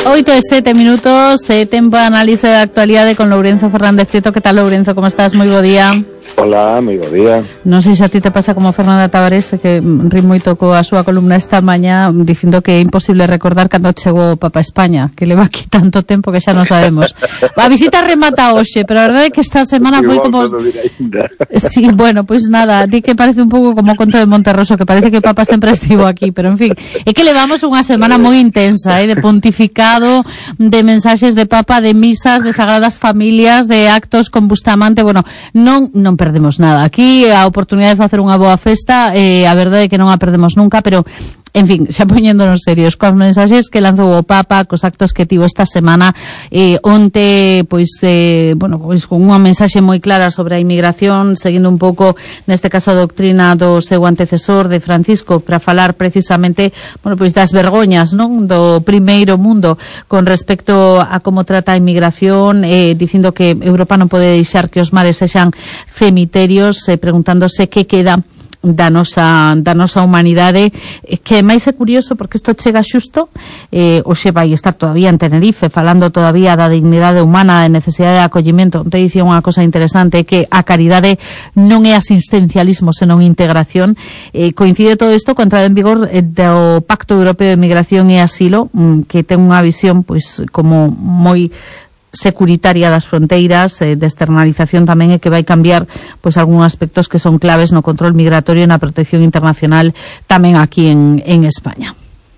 8:07, tempo de análise da actualidade con Lourenzo Fernández Prieto. Que tal, Lourenzo, como estás? Moi bo día. Hola, moi bo día. Non sei se a ti te pasa como Fernanda Tavares, que ri moito coa súa columna esta mañá dicindo que é imposible recordar cando chegou o Papa a España, que leva aquí tanto tempo que xa non sabemos. A visita remata hoxe, pero a verdade é que esta semana foi como... Sí, bueno, pois nada, a ti que parece un pouco como o conto de Monterroso, que parece que o Papa sempre estivo aquí, pero en fin, é que levamos unha semana moi intensa, de pontificado, de mensaxes de Papa, de misas, de sagradas familias, de actos con Bustamante. Bueno, non perdemos nada. Aquí a oportunidade de facer unha boa festa, a verdade é que non a perdemos nunca, pero en fin, xa poñéndonos serios, coas mensaxes que lanzou o Papa, cos actos que tivo esta semana, onte, pois con unha mensaxe moi clara sobre a inmigración, seguindo un pouco, neste caso, a doctrina do seu antecesor, de Francisco, para falar precisamente, pois das vergoñas, non, do primeiro mundo, con respecto a como trata a inmigración, dicindo que Europa non pode deixar que os mares sexan cemiterios, preguntándose que queda da nosa humanidade, que máis é curioso porque isto chega xusto, hoxe vai estar todavía en Tenerife falando todavía da dignidade humana, da necesidade de acollimento. Te dicía unha cosa interesante, que a caridade non é asistencialismo, senón integración. Coincide todo isto coa entrada en vigor do Pacto Europeo de Migración e Asilo, que ten unha visión pois como moi securitaria das fronteiras, de externalización tamén, e que vai cambiar pois algúns aspectos que son claves no control migratorio e na protección internacional tamén aquí en España.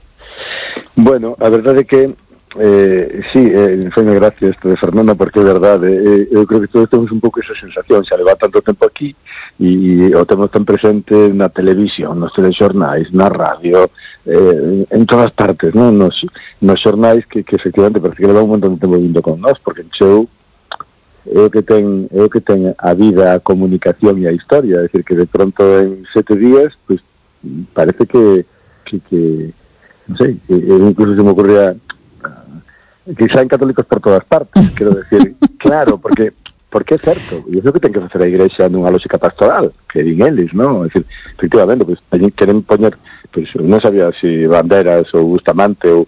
Bueno, a verdade é que foi unha gracia isto de Fernanda, porque é verdade, eu creo que todos temos un pouco esa sensación, xa leva tanto tempo aquí e o temos tan presente na televisión, nos telexornais, na radio, en todas partes, non? Nos xornais que efectivamente parece que leva un montón de tempo vindo con nós, porque encheu é o que ten a vida, a comunicación e a historia, é dicir, que de pronto en 7 días pues parece que non sei, incluso se me ocurría que saen católicos por todas partes, quero decir, claro, porque é certo, e é o que ten que facer a Igrexa nunha lógica pastoral, que din eles, non? É dicir, efectivamente, pois, allí queren poñer, pois, non sabía se Banderas ou Bustamante ou,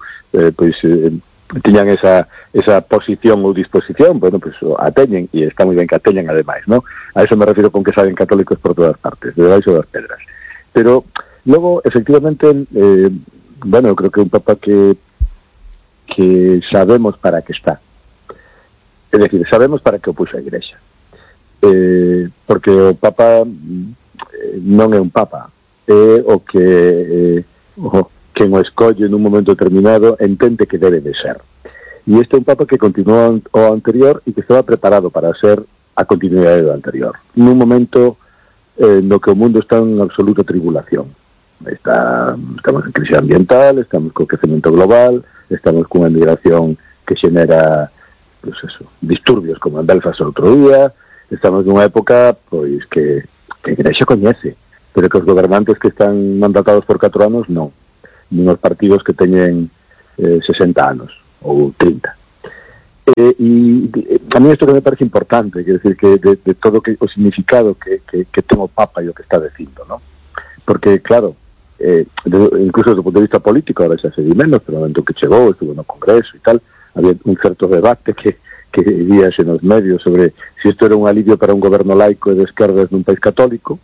tiñan esa posición ou disposición, bueno, pois, a teñen, e está moi ben que a teñen ademais, non? A eso me refiro con que saen católicos por todas partes, debaixo das pedras. Pero, logo, efectivamente, bueno, eu creo que un Papa que sabemos para que está, é dicir, sabemos para que o puxo a Igrexa, porque o Papa non é un Papa, é o que quen o escolle nun momento determinado entende que debe de ser, e este é un Papa que continúa o anterior e que estaba preparado para ser a continuidade do anterior, nun momento no que o mundo está en absoluta tribulación. Estamos en crisis ambiental, estamos co crecemento global, estamos cunha migración que xenera, pues eso, disturbios como en Belfast outro día, estamos nunha época pois que a Igrexa coñece, pero que os gobernantes que están mandatados por 4 anos non, nin os partidos que teñen 60 anos ou 30. E a mí isto que me parece importante, quer decir, que de todo o significado que ten o Papa e o que está dicindo, ¿no? Porque, claro, incluso desde o punto de vista político ahora xa se di menos, pero no momento que chegou, estuvo no Congreso e tal, había un certo debate que víase nos medios sobre se isto era un alivio para un goberno laico e de esquerdas nun país católico,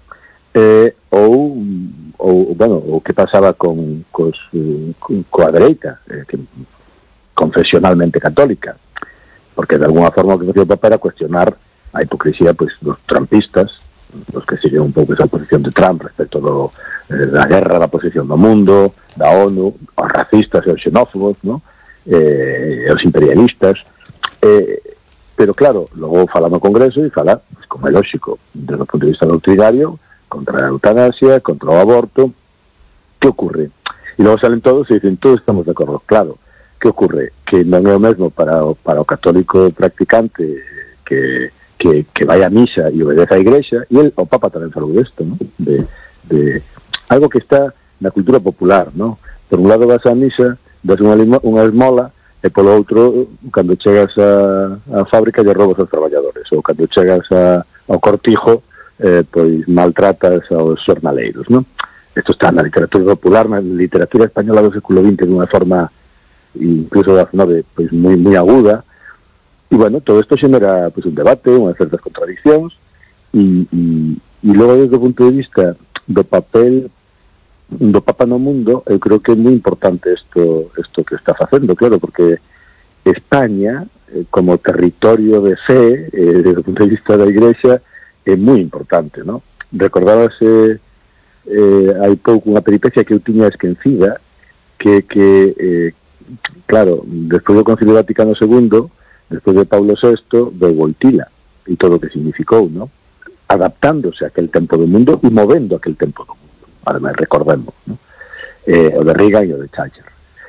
ou que pasaba coa dereita, confesionalmente católica, porque de alguna forma o que facía o Papa era cuestionar a hipocresía pois dos trumpistas, os que siguen un pouco esa posición de Trump respecto da guerra, da posición do mundo, da ONU, os racistas e os xenófobos, ¿no? Os imperialistas, pero claro, logo fala no Congreso e fala, pues, como é lógico, desde o punto de vista doctrinario, contra a eutanasia, contra o aborto. Que ocurre? E logo salen todos e dicen, todos estamos de acordo, claro. Que ocurre? Que non é o mesmo para o católico practicante que vai a misa e obedece a Igrexa, e o Papa tamén falou desto, ¿no? De algo que está na cultura popular, ¿no? Por un lado vas a misa, das unha esmola, e polo outro, cando chegas a fábrica, lle robas aos traballadores, ou cando chegas ao cortijo, pois maltratas aos xornaleiros, ¿no? Isto está na literatura popular, na literatura española do século XX, dunha forma incluso da XIX pois moi aguda, e bueno, todo isto xenera pois un debate, unhas certas contradiccións, e logo desde o punto de vista do papel do Papa no mundo, eu creo que é moi importante isto que está facendo, claro, porque España, como territorio de fe, desde o punto de vista da Igrexa, é moi importante, ¿no? Recordábase hai pouco unha peripecia que eu tiña esquecida, que claro, despois do Concilio Vaticano II, despois de Paulo VI, de Wojtyla, e todo o que significou, ¿no? Adaptándose a aquel tempo do mundo e movendo aquel tempo do mundo. Además, recordemos, ¿no? O de Reagan e o de Thatcher.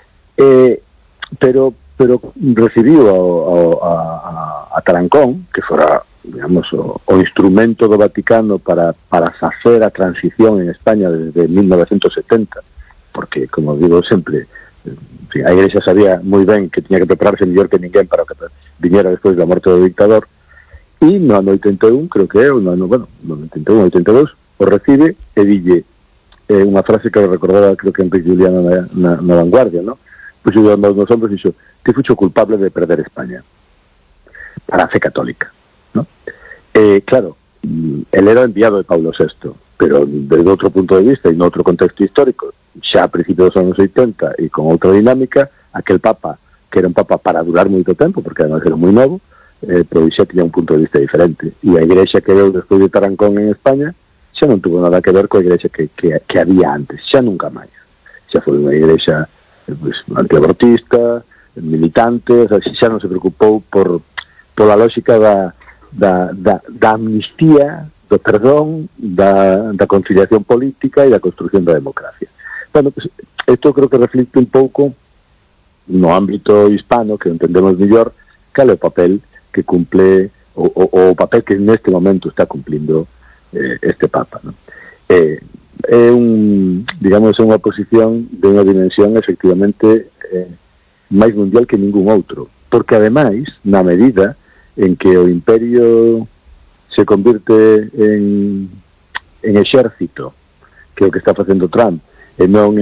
Pero recibiu a Tarancón, que fora, digamos, o instrumento do Vaticano para facer a transición en España desde 1970, porque, como digo sempre, a Igrexa sabía moi ben que tiña que prepararse mellor que ninguén para que viñera despois da morte do dictador, e no ano 81, creo que é, no 81, 82, o recibe e dille unha frase que recordaba, creo que Enrique Juliano na Vanguardia, ¿no? Pois eu nos hombros dixo, que fucho culpable de perder España para a fe católica, ¿no? Claro, el era enviado de Paulo VI, pero desde outro punto de vista e noutro contexto histórico, xa a principios dos anos 80 e con outra dinámica, aquel Papa, que era un Papa para durar moito tempo, porque además era moi novo, pois xa tiña un punto de vista diferente, e a Igrexa que deu despois de Tarancón en España xa non tuvo nada que ver coa Igrexa que había antes, xa nunca máis. Xa foi unha Igrexa pues, antiabortista, militante, o sea, xa non se preocupou pola lógica da amnistía, do perdón, da conciliación política e da construción da democracia. Bueno, pues, isto creo que reflicte un pouco no ámbito hispano, que entendemos mellor, cal é o papel que cumple o papel que neste momento está cumplindo este Papa, ¿no? É digamos, unha posición de unha dimensión efectivamente máis mundial que ningún outro, porque ademais, na medida en que o imperio se convirte en exército, que é o que está facendo Trump, e non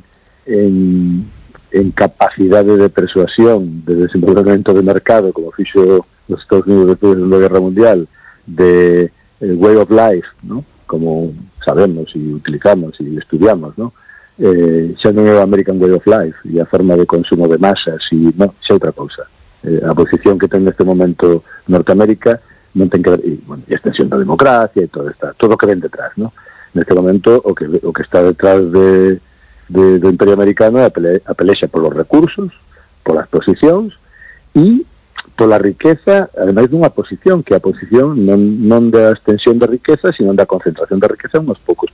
en capacidade de persuasión, de desenvolvemento de mercado, como fixo os Estados Unidos despois da Segunda Guerra Mundial, de way of life, ¿no? Como sabemos e utilizamos e estudiamos, ¿no? Xa non é o American way of life e a forma de consumo de masas e non, xa outra cousa. A posición que ten neste momento Norteamérica non ten que ver, e extensión da democracia e todo o que ven detrás, ¿no? Neste momento o que está detrás do Imperio Americano é a pelexa polos recursos, polas posicións e pola riqueza, ademais dunha posición, que a posición non da extensión da riqueza, sino da concentración da riqueza en uns poucos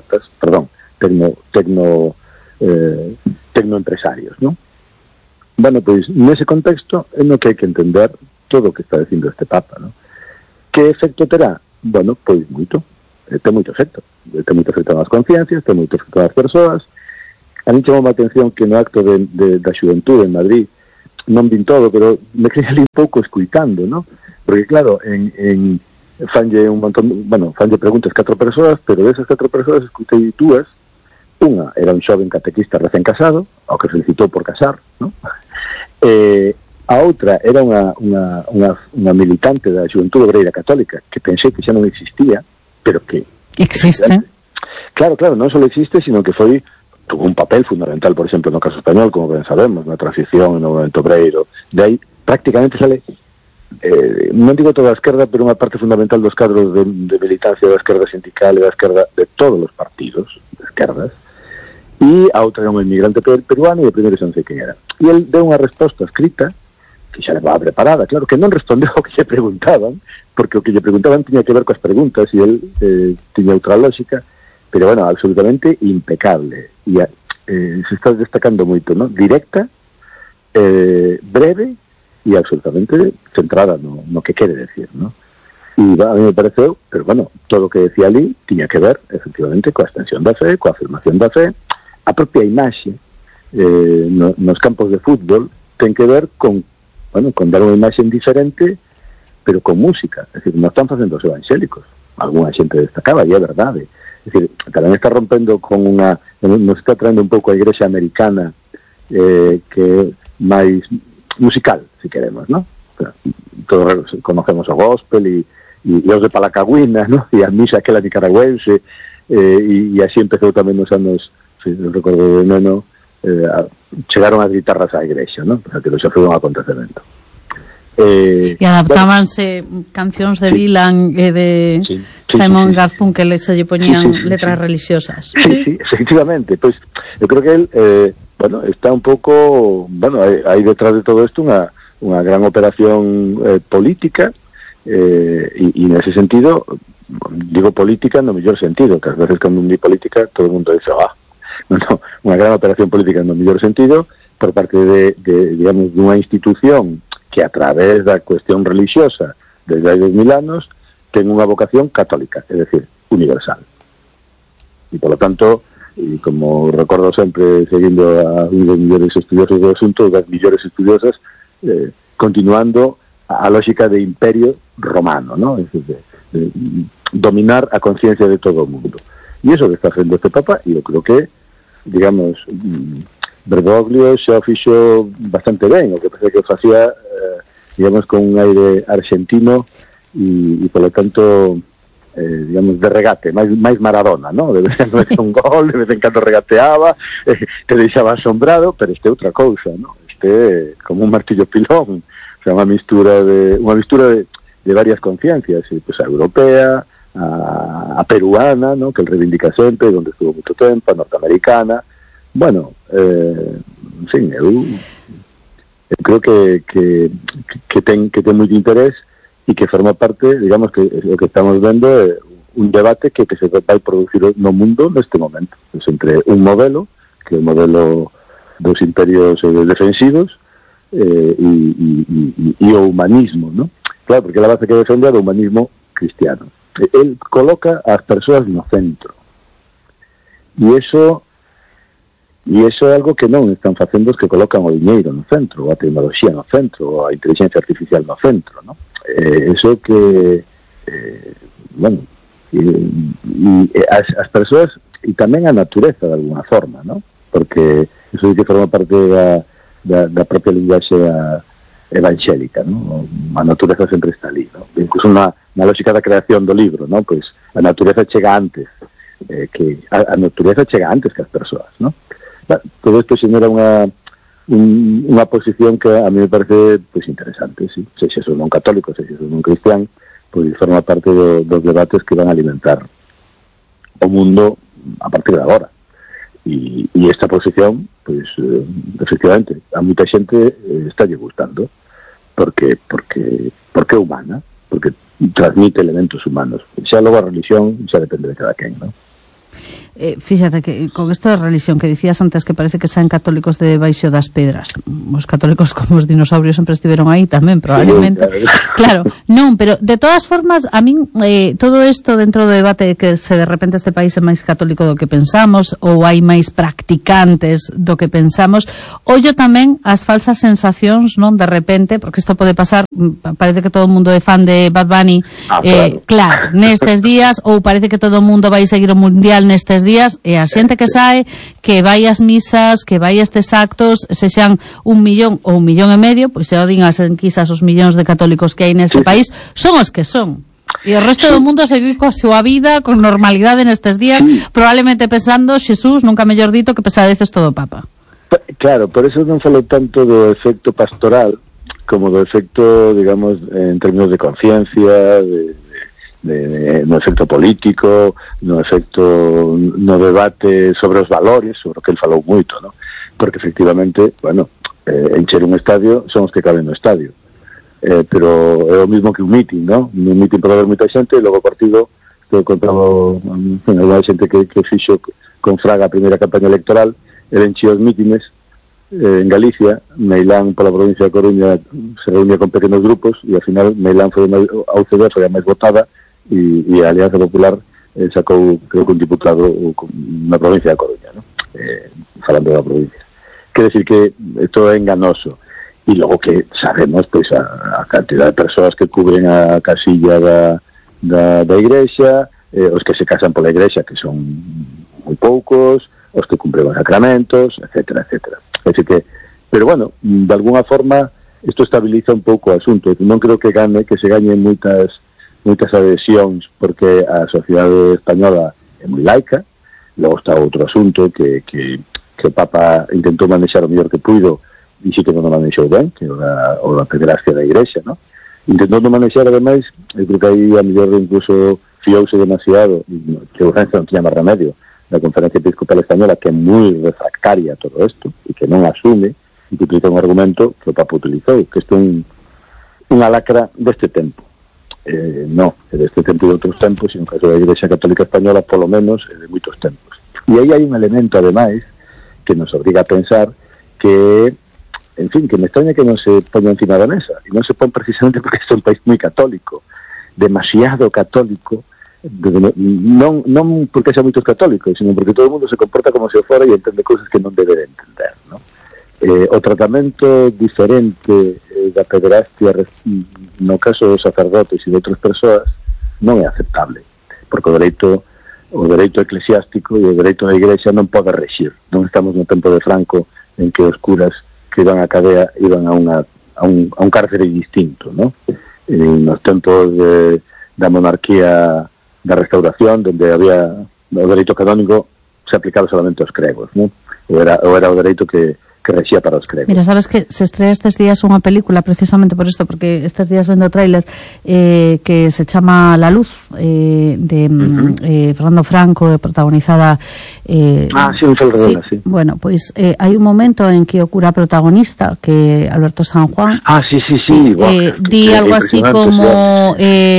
tecnoempresarios, ¿no? Bueno, pois, nese contexto é no que hai que entender todo o que está dicindo este Papa, ¿no? Que efecto terá? Bueno, pois moito. Ten moito efecto. Ten moito efecto nas conciencias, ten moito efecto nas persoas. A mí chamou a atención que no acto da xuventude en Madrid, non vin todo, pero me quedé ali un pouco escuitando, ¿no? Porque claro, fanlle un montón, fanlle preguntas 4 persoas, pero desas 4 persoas escutei 2. Unha era un xoven catequista recén casado, ao que felicitou por casar, ¿no? A outra era unha militante da Xuventude Obreira Católica, que pensei que xa non existía, pero que existe. Claro, non só existe, sino que tuvo un papel fundamental, por exemplo, no caso español, como ben sabemos, na transición, no movimento obreiro. De aí, prácticamente sale, non digo toda a esquerda, pero unha parte fundamental dos cadros de militancia da esquerda sindical e da esquerda de todos os partidos de esquerdas. E a outra era un inmigrante peruano e o primeiro non sei quen era. E el deu unha resposta escrita, que xa levaba preparada, claro, que non respondeu ao que lle preguntaban, porque o que lle preguntaban tiña que ver coas preguntas e el tiña outra lógica, pero bueno, absolutamente impecable e se está destacando moito, ¿no? Directa, breve e absolutamente centrada no que quere decir, ¿no? E a mí me pareceu, pero bueno, todo o que decía ali tiña que ver efectivamente coa extensión da fe, coa afirmación da fe. A propia imaxe nos campos de fútbol ten que ver con dar unha imaxe diferente, pero con música. É dicir, non están facendo os evangélicos, alguna xente destacaba, e é verdade. É dicir, tamén está rompendo con nos está traendo un pouco a igrexa americana, que máis musical, si queremos, ¿no? Todos conocemos o gospel e os de Palacagüina, ¿no? E a misa aquela nicaragüense, e así empezou tamén nos anos, non recordo de neno, chegaron as guitarras á igrexa, ¿no? O sea, que xa foi un acontecemento. E adaptábanse cancións de Dylan e de Simon Garfunkel, que se lle poñían letras religiosas. Sí, efectivamente. Pois eu creo que él, bueno, está un pouco, bueno, hai detrás de todo isto unha gran operación política, e nese sentido, digo política no mellor sentido, que ás veces cando di política todo o mundo dice, no, unha gran operación política no mellor sentido por parte de digamos, dunha institución que a través da cuestión religiosa desde hai 2000 anos ten unha vocación católica, é dicir, universal. E, polo tanto, e como recordo sempre seguindo a un dos millores estudiosos do asunto, das millores estudiosas, continuando a lógica de imperio romano, ¿no? Es decir, de dominar a conciencia de todo o mundo. E iso que está facendo este Papa, e eu creo que, digamos, Bergoglio xa o fixo bastante ben, o que pasa que o facía, digamos, con un aire argentino e polo tanto, digamos, de regate, máis Maradona, ¿no? De vez en cando un gol, de vez en cando regateaba, te deixaba asombrado, pero este é outra cousa, ¿no? Este como un martillo pilón, o sea, unha mistura de varias conciencias, pues a europea, a peruana, ¿no? Que el reivindica sempre, donde estuvo moito tempo, a norteamericana. Bueno, en fin, eu creo que ten moito interés e que forma parte, digamos, que o que estamos vendo é un debate que se vai producir no mundo neste momento, pues entre un modelo, que é o modelo dos imperios defensivos, e o humanismo, ¿no? Claro, porque la base que defende é o humanismo cristiano. Él coloca as persoas no centro. E iso é algo que non están facendo os que colocan o diñeiro no centro, ou a tecnoloxía no centro, ou a inteligencia artificial no centro, ¿no? Eso que, bueno, as persoas e tamén a natureza de alguna forma, ¿no? Porque eso que forma parte da propia linguaxe evangélica, ¿no? A natureza sempre está ali, ¿no? Incluso na lógica da creación do libro, ¿no? Pois a natureza chega antes que a natureza chega antes que as persoas, ¿no? Todo isto xenera unha posición que a mí me parece pues interesante, sí. Se son non católico, se son non cristián, pois forma parte dos debates que van a alimentar o mundo a partir de agora. E esta posición, pues efectivamente, a moita xente está lle gustando porque é humana, porque transmite elementos humanos. Xa logo a religión xa depende de cada quen, ¿no? Fíxate que con isto de religión que dicías antes que parece que sean católicos de baixo das pedras, os católicos como os dinosaurios sempre estiveron aí tamén, probablemente. Claro, non, pero de todas formas a min todo isto dentro do debate que se de repente este país é máis católico do que pensamos ou hai máis practicantes do que pensamos, ollo tamén as falsas sensacións, non, de repente, porque isto pode pasar, parece que todo o mundo é fan de Bad Bunny, claro, nestes días, ou parece que todo o mundo vai seguir o mundial nestes días, e a xente que sae, que vai ás misas, que vai a estes actos, sexan 1 millón ou 1,5 millóns, pois se o din as enquisas os millóns de católicos que hai neste país, son os que son. E o resto do mundo seguir coa súa vida, con normalidade nestes días, probablemente pensando, Xesús, nunca mellor dito, que pesadeces todo o Papa. Claro, por eso non falo tanto do efecto pastoral como do efecto, digamos, en términos de conciencia, no efecto político, no efecto no debate sobre os valores, sobre o que ele falou moito, ¿no? Porque efectivamente, bueno, encher un estadio son os que caben no estadio, pero é o mismo que un meeting, ¿no? Un meeting pode haber moita xente e logo o partido que contaba unha xente que fixo con Fraga a primeira campaña electoral, ele enchía os mítines en Galicia, Meilán pola provincia de Coruña se reunía con pequenos grupos e ao final Meilán foi a UCD foi a máis votada e a Alianza Popular sacou, creo que un diputado na provincia de Coruña, ¿no? Falando da provincia. Quer decir que isto é enganoso. E logo que sabemos, pois, a cantidad de persoas que cubren a casilla da igrexa, os que se casan pola igrexa, que son moi poucos, os que cumpren os sacramentos, etcétera, etcétera. É dicir que Pero bueno, de alguna forma isto estabiliza un pouco o asunto. Non creo que se gañen moitas adhesións, porque a sociedade española é moi laica. Logo está outro asunto que o Papa intentou manexar o mellor que puido, e sí que non o manexou ben, que o da pederastia da Igrexa, ¿no? Intentou non manexar, ademais, eu creo que aí a mellor incluso fiouse demasiado, que Urgencia non tiña máis remedio, da Conferencia Episcopal Española, que é moi refractaria a todo isto, e que non asume, e que utiliza un argumento que o Papa utilizou, que isto é unha lacra deste tempo. No, deste tempo e de outros tempos, e no caso da Igrexa Católica Española, polo menos, de moitos tempos. E aí hai un elemento, ademais, que nos obriga a pensar que, en fin, que me extraña que non se poña encima da mesa, e non se pon precisamente porque este é un país moi católico, demasiado católico, non porque xa moitos católicos, sino porque todo o mundo se comporta como se fora e entende cousas que non debe de entender, ¿no? O tratamento diferente da pederastia no caso dos sacerdotes e de outras persoas non é aceptable, porque o dereito eclesiástico e o dereito da Igrexa non pode rexir. Non estamos no tempo de Franco en que os curas que iban a cadea iban a un cárcere distinto, ¿no? Nos tempos da monarquía da restauración, donde había o dereito canónico se aplicaba solamente aos cregos, ¿no? O era o dereito que rexía para os cregos. Mira, sabes que se estrella estes días unha película precisamente por isto, porque estes días vendo o tráiler que se chama La Luz, de Fernando Franco, protagonizada sí, sí. Bueno, pois hai un momento en que o cura protagonista, que Alberto San Juan, sí. di algo así como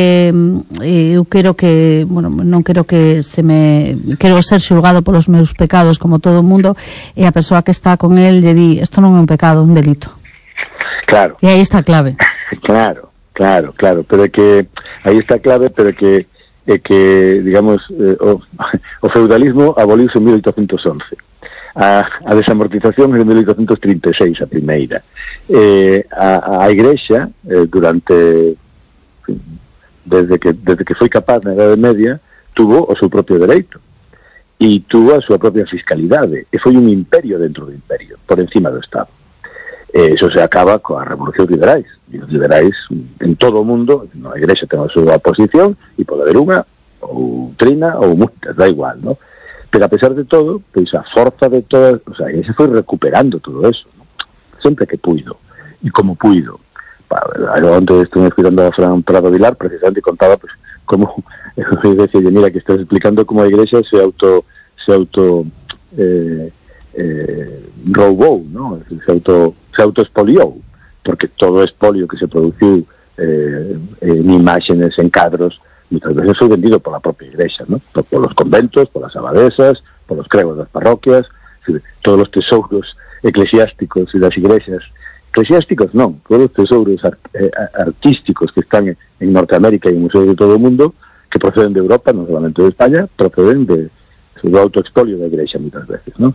eu quero que, bueno, non quero que quero ser xulgado polos meus pecados como todo o mundo, e a persoa que está con el lle di, isto non é un pecado, un delito. Claro. E aí está a clave. Claro, pero é que aí está a clave, pero é que digamos, o feudalismo aboliuse en 1811. A desamortización en 1836, a primeira. A Igrexa, desde que foi capaz na Idade Media, tuvo o seu propio dereito. E tuvo a súa propia fiscalidade, e foi un imperio dentro do imperio, por encima do Estado. Eso se acaba coas revolucións liberais, e os liberais en todo o mundo, a Igrexa ten a súa posición, e pode haber unha, ou trina, ou muitas, da igual, ¿no? Pero a pesar de todo, pois a forza de todas, o sea, a Igrexa foi recuperando todo eso, ¿no? Sempre que puido, e como puido. Onde estou escutando a Fran Prado Vilar, precisamente contaba, pues, como decía, mira, que estás explicando como a Igrexa se auto roubou, ¿no? Se auto expoliou, porque todo o expolio que se produciu en imágenes, en cadros, muchas veces foi vendido pola propia Igrexa, ¿no? Polos conventos, polas abadesas, polos cregos das parroquias, todos os tesouros eclesiásticos e das igrexas. Eclesiásticos non, todos os tesouros artísticos que están en Norteamérica e en museos de todo o mundo, que proceden de Europa, non solamente de España, proceden do autoexpolio da Igrexa muitas veces, ¿no?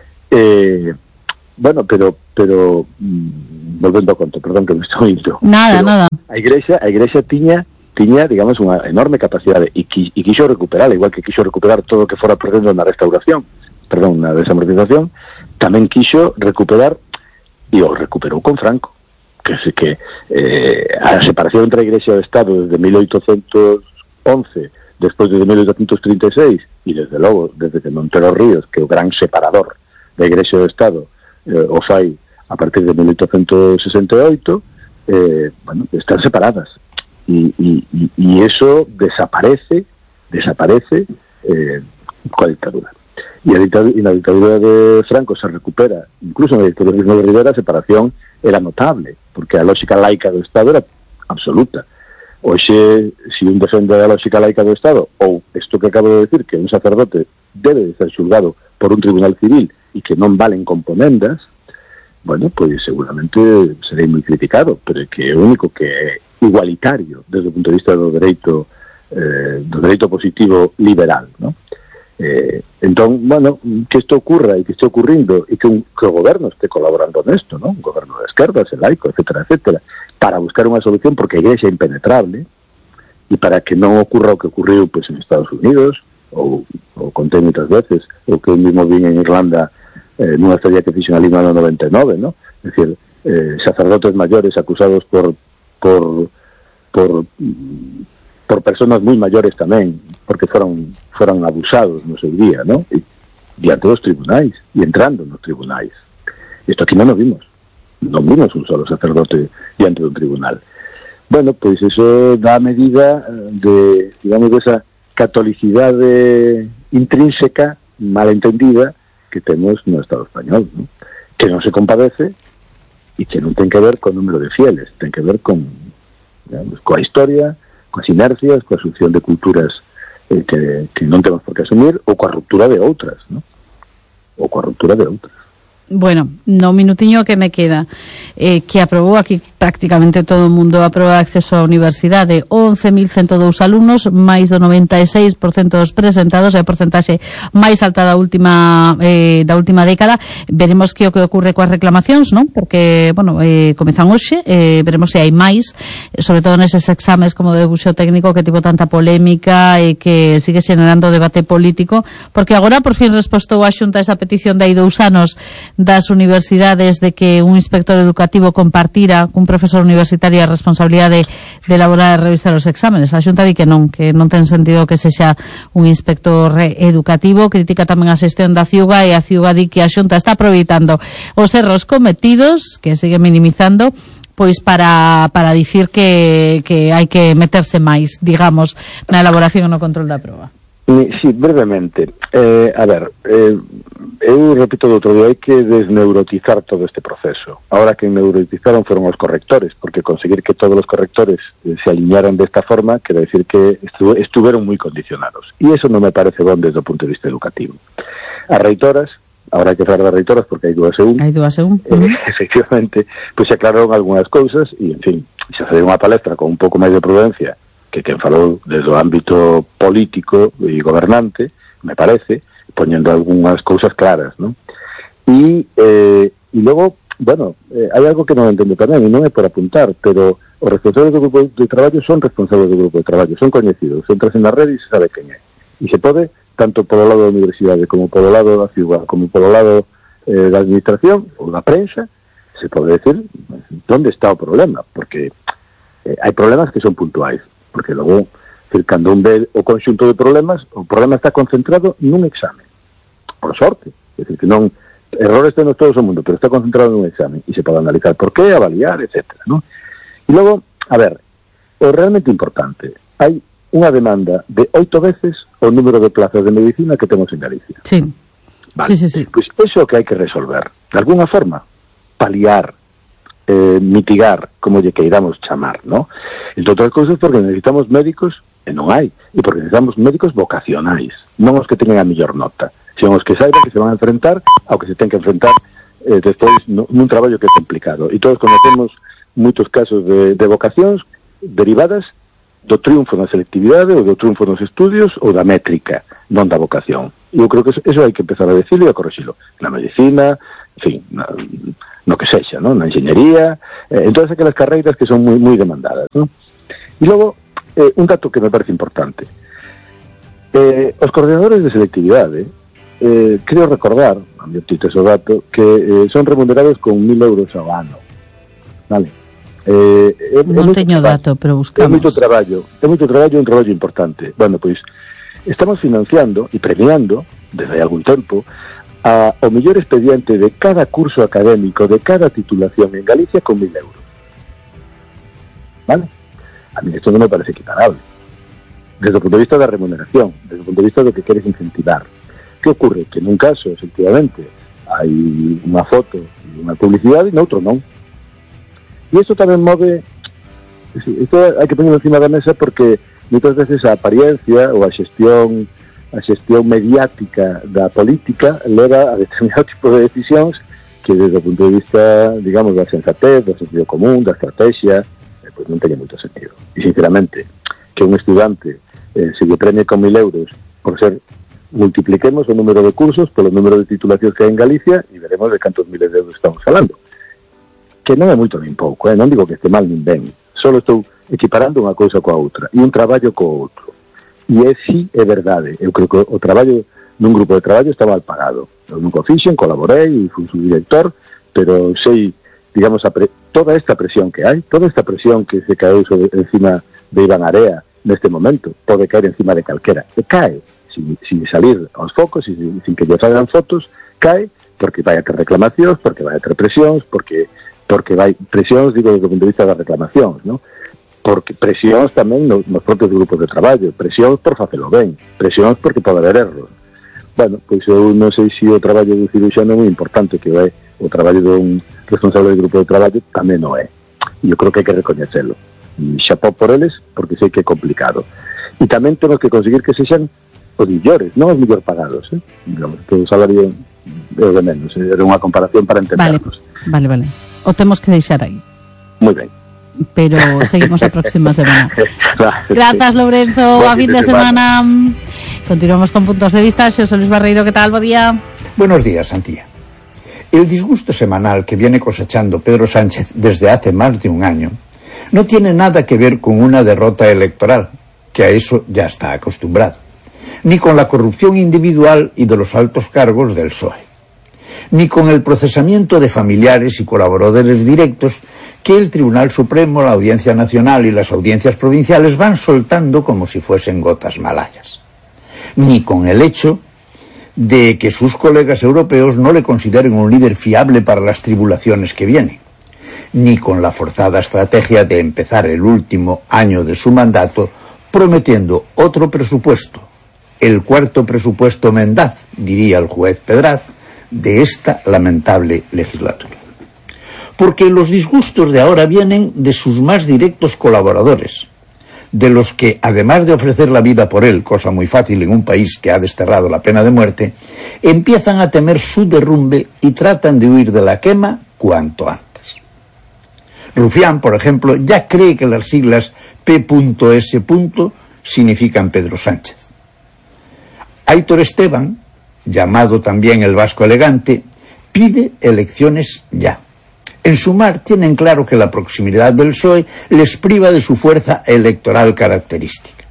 Bueno, pero volvendo ao conto, perdón que me estou indo. Nada. A Igrexa tiña, digamos, unha enorme capacidade e quixo recuperar, igual que quixo recuperar todo o que fora perdendo na na desamortización, tamén quixo recuperar, e o recuperou con Franco, que a separación entre a Igrexa e o Estado desde 1811, despois de 1836, e desde logo, desde que Montero Ríos, que é o gran separador da Igrexa e do Estado, o fai a partir de 1868, bueno, están separadas, e eso desaparece coa dictadura. E na dictadura de Franco se recupera, incluso na dictadura de Rivera, a separación era notable, porque a lógica laica do Estado era absoluta. Hoxe, se un defende a lógica laica do Estado, ou isto que acabo de decir, que un sacerdote debe de ser xulgado por un tribunal civil e que non valen componendas, bueno, pois seguramente serei moi criticado, pero é que o único que é igualitario desde o punto de vista do dereito positivo liberal, ¿no? Entón, bueno, que isto ocurra e que este ocurrindo e que o goberno este colaborando nesto, ¿no? Un goberno de esquerdas, el laico, etcétera, para buscar unha solución, porque a Igrexa é impenetrable, e para que non ocurra o que ocurriu pues, en Estados Unidos, ou contei moitas veces, o que eu mismo vi en Irlanda nunha historia que fixo ali no ano 99, ¿no? es decir, sacerdotes mayores acusados por personas moi maiores tamén, porque foron abusados no seu día, ¿no? E diante dos tribunais, e entrando nos tribunais. Isto aquí non vimos un solo sacerdote diante dun tribunal. Bueno, pois iso dá a medida de, digamos, desa catolicidade intrínseca, malentendida, que temos no Estado español, ¿no? Que non se compadece e que non ten que ver con o número de fieles, ten que ver con, digamos, coa historia, coas inercias, coa asunción de culturas que non temos por que asumir, ou coa ruptura de outras, ¿no? Ou coa ruptura de outras. Bueno, no minutiño que me queda, que aprobou aquí prácticamente todo o mundo a proba de acceso á universidade, 11.102 alumnos, máis do 96% dos presentados, é a porcentaxe máis alta da última década. Veremos que o que ocurre coas reclamacións, non? Porque, bueno, comezan hoxe, veremos se hai máis, sobre todo neses exames como de debuxo técnico que tivo tanta polémica e que sigue xenerando debate político, porque agora por fin respostou a Xunta esa petición de hai 2 anos das universidades de que un inspector educativo compartira cun profesor universitario a responsabilidade de elaborar e revisar os exámenes. A Xunta di que non ten sentido que sexa un inspector educativo. Critica tamén a xestión da Ciuga, e a Ciuga di que a Xunta está aproveitando os erros cometidos, que sigue minimizando, pois para dicir que hai que meterse máis, digamos, na elaboración e no control da proba. Sí, brevemente. A ver, eu repito do outro día, hai que desneurotizar todo este proceso. Ahora que neurotizaron foron os correctores, porque conseguir que todos os correctores se alinearan desta forma, quero decir que estuveron moi condicionados. E iso non me parece bon desde o punto de vista educativo. As reitoras, ahora hai que falar das reitoras porque hai 2 e 1. Hai 2 e 1. Efectivamente, pois se aclararon algunhas cousas e, en fin, xa se deu unha palestra con un pouco máis de prudencia que quen falou desde o ámbito político e gobernante, me parece, poñendo algunhas cousas claras, ¿no? E logo, bueno, hai algo que non entendo tamén, e non é por apuntar, pero os responsables do grupo de traballo son responsables do grupo de traballo, son coñecidos, entras en la red e se sabe quen é. E se pode, tanto polo lado da universidade, como polo lado da ciudad, como polo lado da administración, ou da prensa, se pode decir onde está o problema, porque hai problemas que son puntuais, porque logo, cando un ve o conxunto de problemas, o problema está concentrado nun examen, por sorte, é dicir, que non, errores tenos todos o mundo, pero está concentrado nun examen, e se pode analizar por qué, avaliar, etcétera, ¿no? E logo, a ver, o realmente importante, hai unha demanda de 8 veces o número de plazas de medicina que temos en Galicia. Sí. Vale. Sí. Pois iso é o que hai que resolver, de alguna forma, paliar, mitigar, como lle queiramos chamar, ¿no? Entre outras cousas porque necesitamos médicos, e non hai, e porque necesitamos médicos vocacionais, non os que teñen a mellor nota, sino os que saiban que se van a enfrentar ao que se ten que enfrentar despois nun traballo que é complicado. E todos conocemos moitos casos de vocacións derivadas do triunfo na selectividade ou do triunfo nos estudios ou da métrica, non da vocación. E eu creo que eso hai que empezar a decirlo e a corregirlo. Na medicina, en fin, no que sexa, ¿no? Na enxeñería, en todas aquelas carreiras que son moi demandadas, ¿no? E logo, un dato que me parece importante. Os coordinadores de selectividade, creo recordar, a mi optito ese dato, que son remunerados con 1.000 euros ao ano. Vale? Non teño dato, pero buscamos. É moito traballo e un traballo importante. Bueno, pois, estamos financiando e premiando, desde hai algún tempo, o mellor expediente de cada curso académico, de cada titulación en Galicia con 1.000 euros. ¿Vale? A mí esto non me parece equiparable. Desde o punto de vista da remuneración, desde o punto de vista do que queres incentivar. Que ocurre? Que nun caso, efectivamente, hai unha foto e unha publicidade e noutro non. E isto tamén move, isto hai que poñerlo encima da mesa porque moitas veces a apariencia ou a xestión mediática da política leva a determinado tipo de decisións que desde o punto de vista, digamos, da sensatez, do sentido común, da estrategia, pois non teña moito sentido. E sinceramente, que un estudante se lle premie con 1.000 euros por ser, multipliquemos o número de cursos polo número de titulacións que hai en Galicia e veremos de cantos miles de euros estamos falando. Que non é moito nin pouco, non digo que este mal nin ben, só estou equiparando unha cousa coa outra e un traballo co outro. E é verdade, eu creo que o traballo nun grupo de traballo está mal pagado. Eu nunca fixen, colaborei e fui subdirector, pero sei digamos, toda esta presión que hai, toda esta presión que se caeu encima de Iván Area neste momento, pode caer encima de calquera, e cae, sin salir aos focos, sin que lle fagan fotos, cae, porque vai a ter reclamacións, porque vai a ter presións, porque vai presións, digo, desde o punto de vista das reclamacións, ¿no? Porque presións tamén nos propios grupos de traballo, presións por facelo ben, presións porque pode haber erros. Bueno, pois eu non sei se o traballo do ciruxano é moi importante, que é o traballo dun responsable do grupo de traballo tamén non é. E eu creo que hai que recoñecelo. E xapó por eles, porque sei que é complicado. E tamén temos que conseguir que sexan os millores, non os millor pagados, digamos, que o salario é o de menos, era unha comparación para entendernos. Vale. O temos que deixar aí. Moi ben. Pero seguimos a próxima semana. Grazas, Lourenzo, a fin de semana. Continuamos con Puntos de Vista. Xosé Luis Barreiro, ¿qué tal? Bo día. Buenos días, Antía. El disgusto semanal que viene cosechando Pedro Sánchez desde hace más de un año no tiene nada que ver con una derrota electoral, que a eso ya está acostumbrado, ni con la corrupción individual y de los altos cargos del PSOE, ni con el procesamiento de familiares y colaboradores directos que el Tribunal Supremo, la Audiencia Nacional y las audiencias provinciales van soltando como si fuesen gotas malayas, ni con el hecho de que sus colegas europeos no le consideren un líder fiable para las tribulaciones que vienen, ni con la forzada estrategia de empezar el último año de su mandato prometiendo otro presupuesto, el cuarto presupuesto mendaz, diría el juez Pedraz, de esta lamentable legislatura. Porque los disgustos de ahora vienen de sus más directos colaboradores, de los que, además de ofrecer la vida por él, cosa muy fácil en un país que ha desterrado la pena de muerte, empiezan a temer su derrumbe y tratan de huir de la quema cuanto antes. Rufián, por ejemplo, ya cree que las siglas P.S. significan Pedro Sánchez. Aitor Esteban, llamado también el vasco elegante, pide elecciones ya. En Sumar tienen claro que la proximidad del PSOE les priva de su fuerza electoral característica.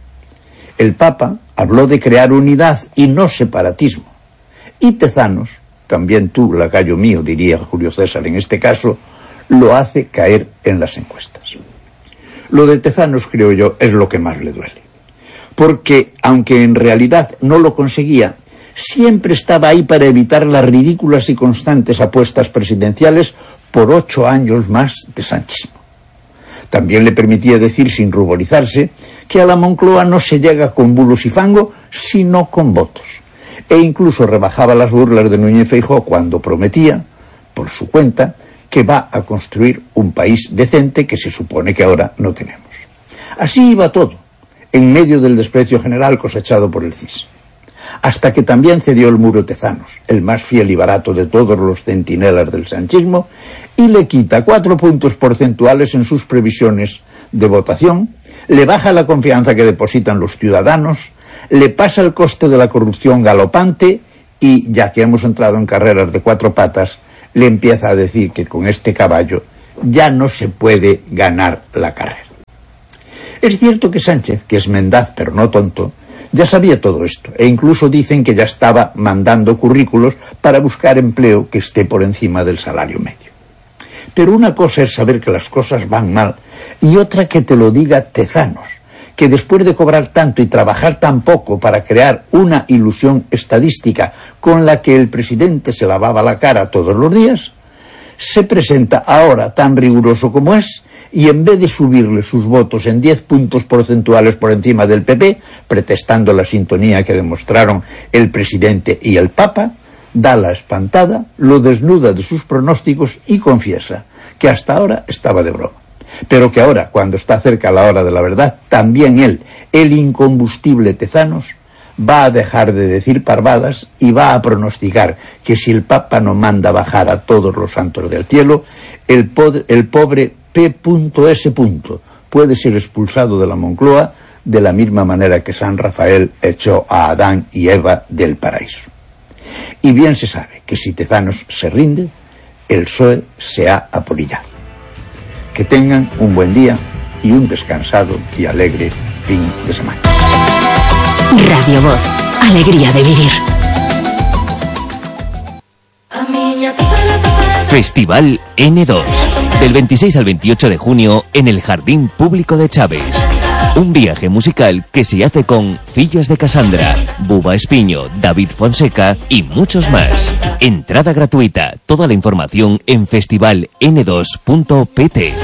El Papa habló de crear unidad y no separatismo. Y Tezanos, también tú, lacayo mío, diría Julio César en este caso, lo hace caer en las encuestas. Lo de Tezanos, creo yo, es lo que más le duele. Porque, aunque en realidad no lo conseguía, siempre estaba ahí para evitar las ridículas y constantes apuestas presidenciales por 8 años más de sanchismo. También le permitía decir, sin ruborizarse, que a la Moncloa no se llega con bulos y fango, sino con votos. E incluso rebajaba las burlas de Núñez Feijóo cuando prometía, por su cuenta, que va a construir un país decente que se supone que ahora no tenemos. Así iba todo, en medio del desprecio general cosechado por el CIS. Hasta que también cedió el muro Tezanos, el más fiel y barato de todos los centinelas del sanchismo, y le quita 4 puntos porcentuales en sus previsiones de votación, le baja la confianza que depositan los ciudadanos, le pasa el coste de la corrupción galopante y, ya que hemos entrado en carreras de 4 patas, le empieza a decir que con este caballo ya no se puede ganar la carrera. Es cierto que Sánchez, que es mendaz pero no tonto, ya sabía todo esto, e incluso dicen que ya estaba mandando currículos para buscar empleo que esté por encima del salario medio. Pero una cosa es saber que las cosas van mal, y otra que te lo diga Tezanos, que después de cobrar tanto y trabajar tan poco para crear una ilusión estadística con la que el presidente se lavaba la cara todos los días, se presenta ahora tan riguroso como es, y en vez de subirle sus votos en 10 puntos porcentuales por encima del PP, pretextando la sintonía que demostraron el presidente y el Papa, da la espantada, lo desnuda de sus pronósticos y confiesa que hasta ahora estaba de broma. Pero que ahora, cuando está cerca la hora de la verdad, también él, el incombustible Tezanos, va a dejar de decir parvadas y va a pronosticar que si el Papa no manda bajar a todos los santos del cielo, el pobre P.S. puede ser expulsado de la Moncloa de la misma manera que San Rafael echó a Adán y Eva del paraíso. Y bien se sabe que si Tezanos se rinde, el PSOE se ha apolillado. Que tengan un buen día y un descansado y alegre fin de semana. Radio Voz, alegría de vivir. Festival N2. Del 26 al 28 de junio en el Jardín Público de Chaves. Un viaje musical que se hace con Fillas de Casandra, Buba Espiño, David Fonseca y muchos más. Entrada gratuita. Toda la información en festivaln2.pt.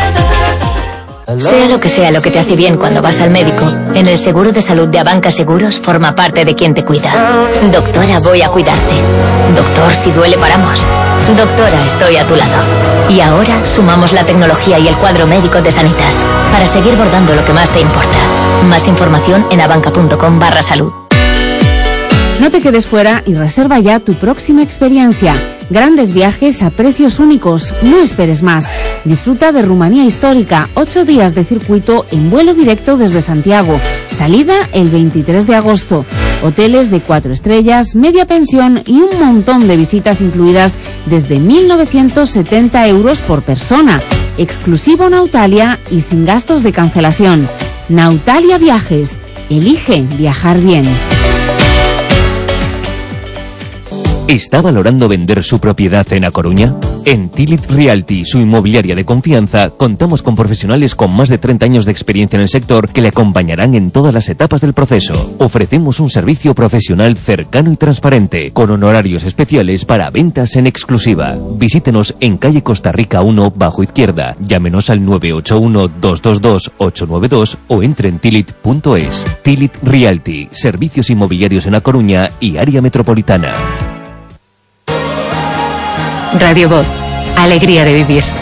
Sea lo que te hace bien cuando vas al médico, en el seguro de salud de Abanca Seguros forma parte de quien te cuida. Doctora, voy a cuidarte. Doctor, si duele paramos. Doctora, estoy a tu lado. Y ahora sumamos la tecnología y el cuadro médico de Sanitas para seguir bordando lo que más te importa. Más información en abanca.com/salud. No te quedes fuera y reserva ya tu próxima experiencia. Grandes viajes a precios únicos. No esperes más. Disfruta de Rumanía Histórica. 8 días de circuito en vuelo directo desde Santiago. Salida el 23 de agosto. Hoteles de 4 estrellas, media pensión y un montón de visitas incluidas desde 1.970 euros por persona. Exclusivo Nautalia y sin gastos de cancelación. Nautalia Viajes. Elige viajar bien. ¿Está valorando vender su propiedad en A Coruña? En Tilit Realty, su inmobiliaria de confianza, contamos con profesionales con más de 30 años de experiencia en el sector que le acompañarán en todas las etapas del proceso. Ofrecemos un servicio profesional cercano y transparente, con honorarios especiales para ventas en exclusiva. Visítenos en calle Costa Rica 1, bajo izquierda. Llámenos al 981-222-892 o entre en tilit.es. Tilit Realty, servicios inmobiliarios en A Coruña y área metropolitana. Radio Voz, alegría de vivir.